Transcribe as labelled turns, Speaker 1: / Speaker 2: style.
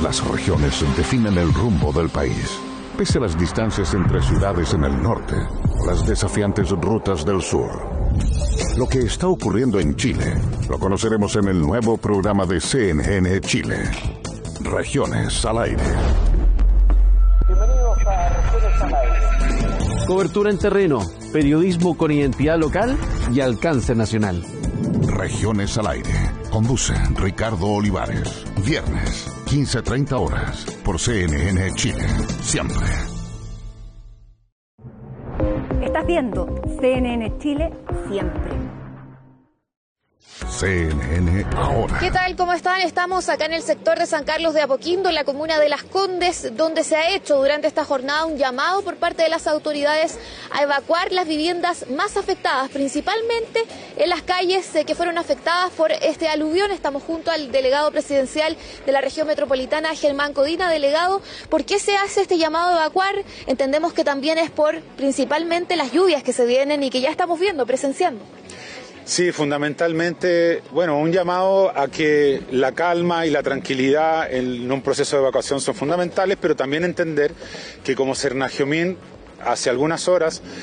Speaker 1: Las regiones definen el rumbo del país. Pese a las distancias entre ciudades en el norte o las desafiantes rutas del sur. Lo que está ocurriendo en Chile lo conoceremos en el nuevo programa de CNN Chile. Regiones al aire.
Speaker 2: Bienvenidos a Regiones al aire.
Speaker 3: Cobertura en terreno, periodismo con identidad local y alcance nacional.
Speaker 1: Regiones al aire. Conduce Ricardo Olivares. Viernes, 15:30 horas, por CNN Chile. Siempre.
Speaker 4: Estás viendo CNN Chile siempre.
Speaker 1: CNN ahora.
Speaker 5: ¿Qué tal? ¿Cómo están? Estamos acá en el sector de San Carlos de Apoquindo, en la comuna de Las Condes, donde se ha hecho durante esta jornada un llamado por parte de las autoridades a evacuar las viviendas más afectadas, principalmente en las calles que fueron afectadas por este aluvión. Estamos junto al delegado presidencial de la región metropolitana, Germán Codina. Delegado, ¿por qué se hace este llamado a evacuar? Entendemos que también es por principalmente las lluvias que se vienen y que ya estamos viendo, presenciando.
Speaker 6: Sí, fundamentalmente, un llamado a que la calma y la tranquilidad en un proceso de evacuación son fundamentales, pero también entender que como Cernagiomín, hace algunas horas